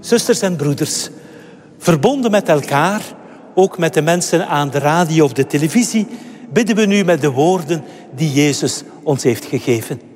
Zusters en broeders, verbonden met elkaar, ook met de mensen aan de radio of de televisie, bidden we nu met de woorden die Jezus ons heeft gegeven.